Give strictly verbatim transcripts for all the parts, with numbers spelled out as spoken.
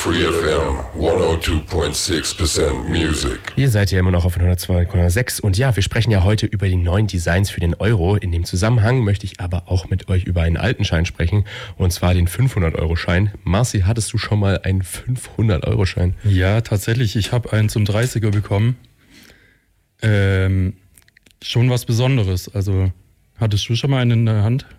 Free F M hundertzwei Komma sechs Prozent Music. Ihr seid ja immer noch auf hundertzwei Komma sechs und ja, wir sprechen ja heute über die neuen Designs für den Euro. In dem Zusammenhang möchte ich aber auch mit euch über einen alten Schein sprechen, und zwar den fünfhundert-Euro-Schein. Marci, hattest du schon mal einen fünfhundert-Euro-Schein? Ja, tatsächlich. Ich habe einen zum dreißiger bekommen. Ähm, schon was Besonderes. Also, hattest du schon mal einen in der Hand?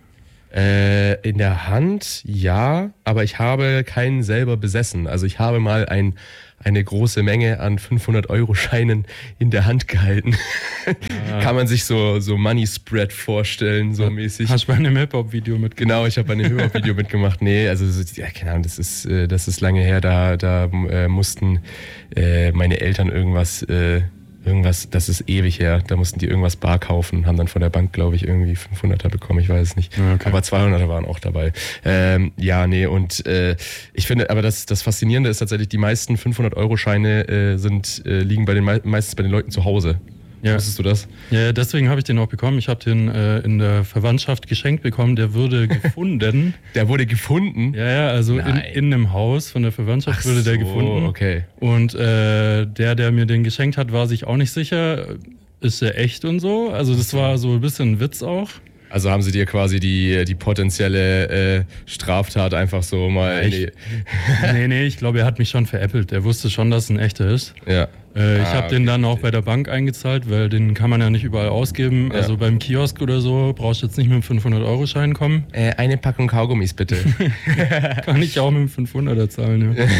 Äh, in der Hand, ja, aber ich habe keinen selber besessen. Also ich habe mal ein, eine große Menge an fünfhundert-Euro-Scheinen in der Hand gehalten. Ja. Kann man sich so, so Money Spread vorstellen, so ja, mäßig. Hast du bei einem Hip-Hop-Video mitgemacht? Genau, ich habe bei einem Hip-Hop-Video mitgemacht. Nee, also ja, keine Ahnung, das ist, das ist lange her. Da, da äh, mussten äh, meine Eltern irgendwas... Äh, Irgendwas, das ist ewig her, da mussten die irgendwas bar kaufen, haben dann von der Bank, glaube ich, irgendwie fünfhunderter bekommen, ich weiß es nicht. Okay. Aber zweihunderter waren auch dabei. Ähm, ja, nee, und äh, ich finde, aber das, das Faszinierende ist tatsächlich, die meisten fünfhundert-Euro-Scheine äh, sind, äh, liegen bei den, meistens bei den Leuten zu Hause. Ja. Wusstest du das? Ja, deswegen habe ich den auch bekommen. Ich habe den äh, in der Verwandtschaft geschenkt bekommen. Der wurde gefunden. Der wurde gefunden? Ja, ja, also in, in einem Haus von der Verwandtschaft. Ach wurde der so, gefunden. Okay. Und äh, der, der mir den geschenkt hat, war sich auch nicht sicher, ist der echt und so. Also das war so ein bisschen ein Witz auch. Also haben sie dir quasi die, die potenzielle äh, Straftat einfach so mal... Nee, nee, nee, ich glaube, er hat mich schon veräppelt. Er wusste schon, dass es ein echter ist. Ja. Äh, ich ah, habe okay. den dann auch bei der Bank eingezahlt, weil den kann man ja nicht überall ausgeben. Ja. Also beim Kiosk oder so brauchst du jetzt nicht mit einem fünfhundert-Euro-Schein kommen. Äh, eine Packung Kaugummis bitte. Kann ich auch mit einem fünfhunderter zahlen, ja.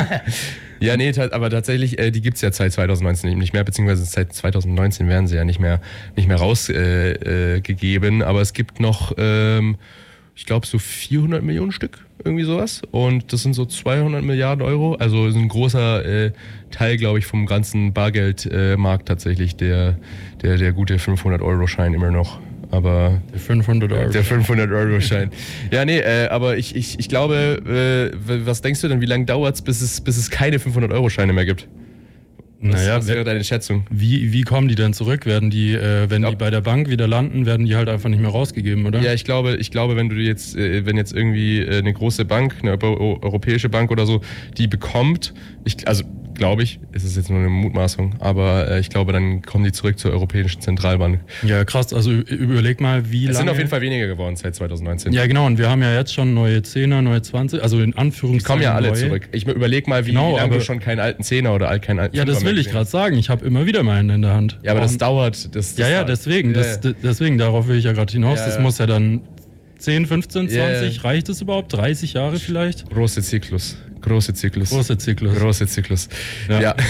Ja, nee, aber tatsächlich, äh, die gibt's ja seit zwanzig neunzehn nicht mehr, beziehungsweise seit zwanzig neunzehn werden sie ja nicht mehr, nicht mehr rausgegeben. Äh, äh, aber es gibt noch, ähm, ich glaube, so vierhundert Millionen Stück, irgendwie sowas. Und das sind so zweihundert Milliarden Euro. Also ist ein großer äh, Teil, glaube ich, vom ganzen Bargeldmarkt äh, tatsächlich, der, der, der gute fünfhundert-Euro-Schein immer noch. Aber der fünfhundert Euro. Der fünfhundert-Euro-Schein. Ja, nee, äh, aber ich, ich, ich glaube, äh, was denkst du denn, wie lange dauert es, bis es, bis es keine fünfhundert-Euro-Scheine mehr gibt? Was, naja, was wäre deine Schätzung? Wie, wie kommen die denn zurück? Werden die, äh, wenn die bei der Bank wieder landen, werden die halt einfach nicht mehr rausgegeben, oder? Ja, ich glaube, ich glaube, wenn du jetzt, äh, wenn jetzt irgendwie äh, eine große Bank, eine europäische Bank oder so, die bekommt, ich, also glaube ich, ist es jetzt nur eine Mutmaßung, aber äh, ich glaube, dann kommen die zurück zur Europäischen Zentralbank. Ja, krass, also überleg mal, wie lange... Es sind auf jeden Fall weniger geworden seit zwanzig neunzehn. Ja, genau, und wir haben ja jetzt schon neue Zehner, neue zwanzig, also in Anführungszeichen die kommen ja alle neue. zurück. Ich überleg mal, wie, genau, wie lange du schon keinen alten Zehner oder keinen alten... Ja, das will ich gerade sagen, ich habe immer wieder meinen in der Hand. Ja, aber das dauert... Das, das ja, ja, deswegen, ja, das, deswegen, darauf will ich ja gerade hinaus, ja, das ja. muss ja dann zehn, fünfzehn, zwanzig, yeah. reicht es überhaupt? dreißig Jahre vielleicht? Große Zyklus. Große Zyklus. Große Zyklus. Große Zyklus. Ja. ja.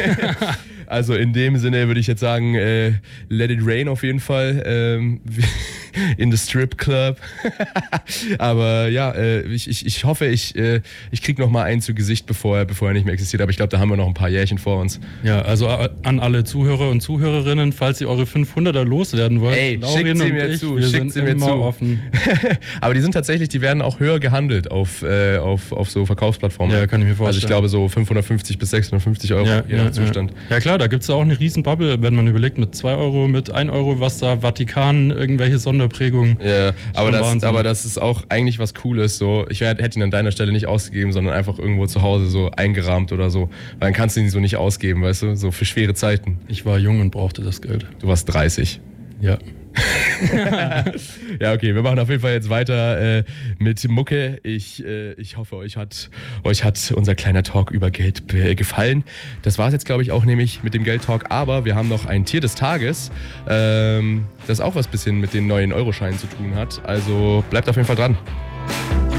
Also in dem Sinne würde ich jetzt sagen, äh, let it rain auf jeden Fall. Ähm, in the Strip Club. Aber ja, äh, ich, ich, ich hoffe, ich, äh, ich krieg noch mal einen zu Gesicht, bevor er, bevor er nicht mehr existiert. Aber ich glaube, da haben wir noch ein paar Jährchen vor uns. Ja, also an alle Zuhörer und Zuhörerinnen, falls ihr eure fünfhunderter loswerden wollt, ey, schickt sie mir ich, zu, wir schickt sind sie mir immer zu. Offen. Aber die sind tatsächlich, die werden auch höher gehandelt auf, äh, auf, auf so Verkaufsplattformen. Ja, kann ich mir vorstellen. Also ich glaube so fünfhundertfünfzig bis sechshundertfünfzig Euro ja, je ja, nach Zustand. Ja. ja klar, da gibt es auch eine riesen Bubble, wenn man überlegt, mit zwei Euro, mit ein Euro, was da Vatikan, irgendwelche Sonderprägungen. Ja, aber das, aber das ist auch eigentlich was Cooles. So. Ich hätte ihn an deiner Stelle nicht ausgegeben, sondern einfach irgendwo zu Hause so eingerahmt oder so. Weil dann kannst du ihn so nicht ausgeben, weißt du, so für schwere Zeiten. Ich war jung und brauchte das Geld. Du warst dreißig. Ja. Ja, okay, wir machen auf jeden Fall jetzt weiter äh, mit Mucke. Ich, äh, ich hoffe, euch hat, euch hat unser kleiner Talk über Geld äh, gefallen. Das war es jetzt, glaube ich, auch nämlich mit dem Geld-Talk. Aber wir haben noch ein Tier des Tages, ähm, das auch was bisschen mit den neuen Euroscheinen zu tun hat. Also bleibt auf jeden Fall dran.